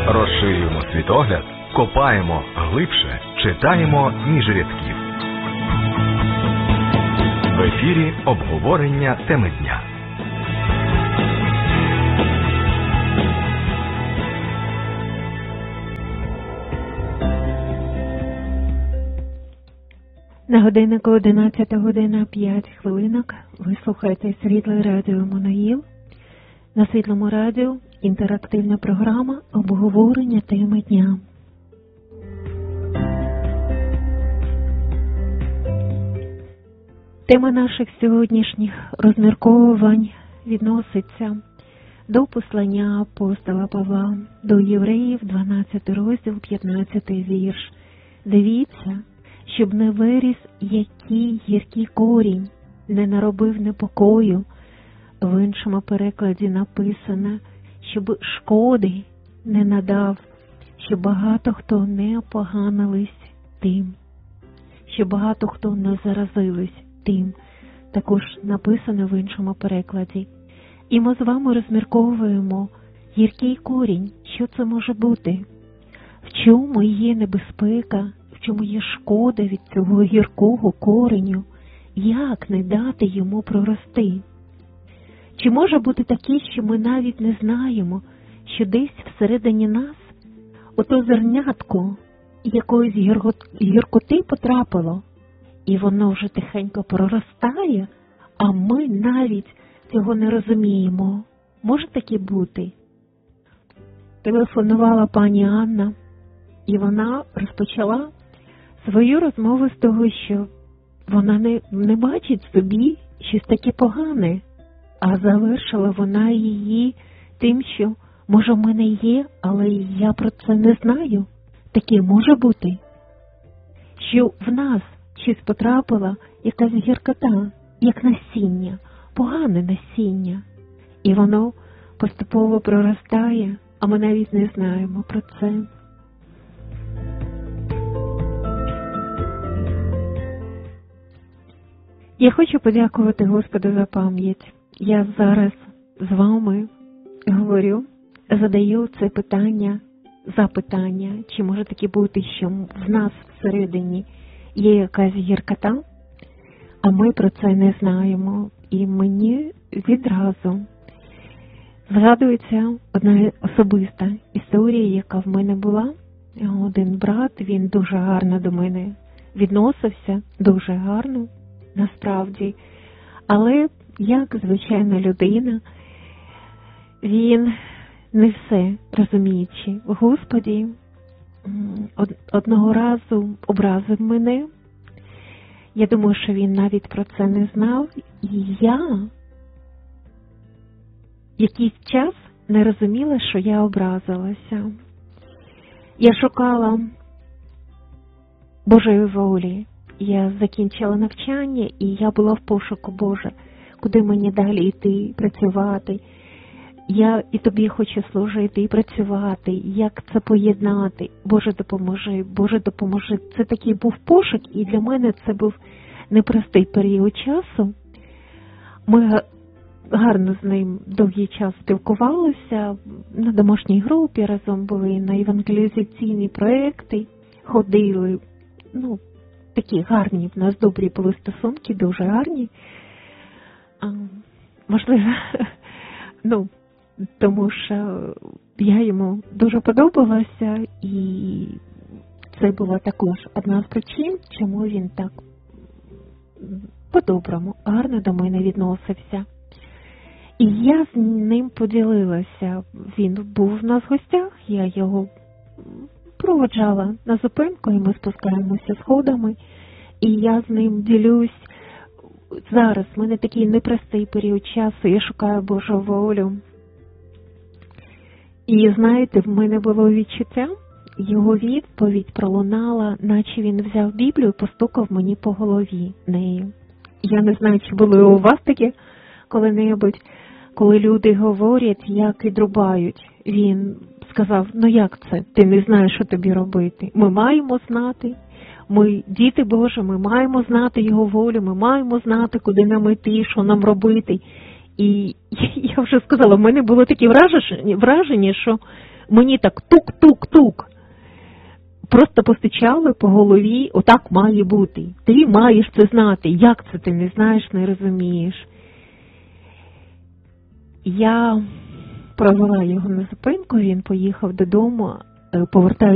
Розширюємо світогляд, копаємо глибше, читаємо між рядків. В ефірі обговорення теми дня. На годиннику 11 година 5 хвилинок. Ви слухаєте Світле радіо Моноїл. На Світлому радіо інтерактивна програма обговорення теми дня. Тема наших сьогоднішніх розмірковувань відноситься до послання апостола Павла до євреїв, 12 розділ, 15 вірш. Дивіться, щоб не виріс який гіркий корінь, не наробив непокою. В іншому перекладі написано, щоб шкоди не надав, щоб багато хто не опоганились тим, щоб багато хто не заразились тим. Також написано в іншому перекладі. І ми з вами розмірковуємо гіркий корінь, що це може бути, в чому є небезпека, в чому є шкода від цього гіркого кореню, як не дати йому прорости. Чи може бути таке, що ми навіть не знаємо, що десь всередині нас ото зернятко якоїсь гіркоти потрапило, і воно вже тихенько проростає, а ми навіть цього не розуміємо. Може таке бути? Телефонувала пані Анна, і вона розпочала свою розмову з того, що вона не бачить в собі щось таке погане, а завершила вона її тим, що, може, в мене є, але я про це не знаю. Таке може бути, що в нас щось потрапила, якась гіркота, як насіння, погане насіння, і воно поступово проростає, а ми навіть не знаємо про це. Я хочу подякувати Господу за пам'ять. Я зараз з вами говорю, задаю це запитання, чи може таке бути, що в нас всередині є якась гіркота, а ми про це не знаємо. І мені відразу згадується одна особиста історія, яка в мене була. Один брат, він дуже гарно до мене відносився, дуже гарно, насправді. Але, як звичайна людина, він не все розуміючи в Господі, одного разу образив мене. Я думаю, що він навіть про це не знав. І я якийсь час не розуміла, що я образилася. Я шукала Божої волі. Я закінчила навчання, і я була в пошуку, Боже, куди мені далі йти, працювати. Я і тобі хочу служити, і працювати, як це поєднати. Боже, допоможи, Боже, допоможи. Це такий був пошук, і для мене це був непростий період часу. Ми гарно з ним довгий час спілкувалися, на домашній групі разом були, на евангелізаційні проекти ходили. Такі гарні в нас добрі були стосунки, дуже гарні. Можливо, тому що я йому дуже подобалася, і це була також одна з причин, чому він так по-доброму, гарно до мене відносився. І я з ним поділилася. Він був в нас в гостях, я його проводжала на зупинку, і ми спускаємося сходами. І я з ним ділюсь. Зараз в мене такий непростий період часу, я шукаю Божу волю. І знаєте, в мене було відчуття, його відповідь пролунала, наче він взяв Біблію і постукав мені по голові нею. Я не знаю, чи було у вас таке коли-небудь, коли люди говорять, як і друбають. Він сказав, як це? Ти не знаєш, що тобі робити. Ми маємо знати. Ми, діти Божі, ми маємо знати Його волю, ми маємо знати, куди нам йти, що нам робити. І я вже сказала, в мене було таке враження, що Мені так тук-тук-тук. Просто постучали по голові, отак має бути. Ти маєш це знати. Як це ти не знаєш, не розумієш? Я провела його на зупинку, він поїхав додому, повертаючись